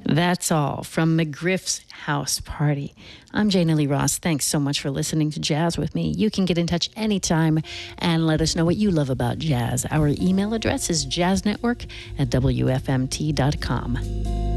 That's all from McGriff's House Party. I'm Jana Lee Ross. Thanks so much for listening to Jazz with me. You can get in touch anytime and let us know what you love about jazz. Our email address is jazznetwork@wfmt.com.